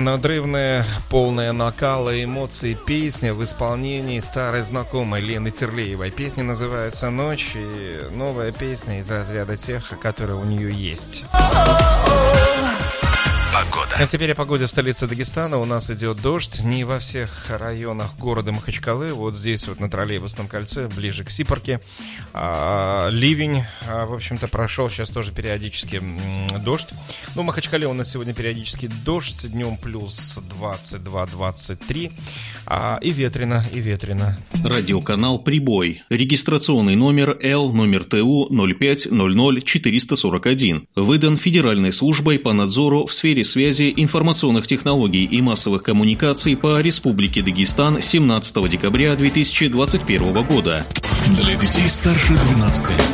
Надрывная, полная накала и эмоций песня в исполнении старой знакомой Лены Терлеевой. Песня называется «Ночь», и новая песня из разряда тех, которые у нее есть. Погода. А теперь о погоде в столице Дагестана. У нас идет дождь не во всех районах города Махачкалы. Вот здесь вот на троллейбусном кольце, ближе к Сипарке, ливень, в общем-то, прошел. Сейчас тоже периодически дождь. Ну, в Махачкале у нас сегодня периодически дождь. Днем плюс 22-23. И ветрено, и ветрено. Радиоканал «Прибой». Регистрационный номер Л, номер ТУ 0500441. Выдан Федеральной службой по надзору в сфере связи, информационных технологий и массовых коммуникаций по Республике Дагестан 17 декабря 2021 года. Для детей старше 12 лет.